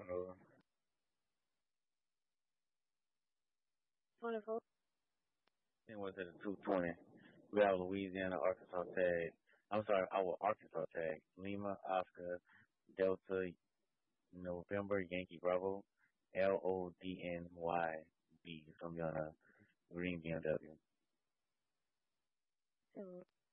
Hello. 24. Then went to the 220. We have Louisiana, Arkansas tag. I'm sorry, our Arkansas tag. Lima, Oscar, Delta, November, Yankee, Bravo, LODNY B. It's gonna be on a green BMW.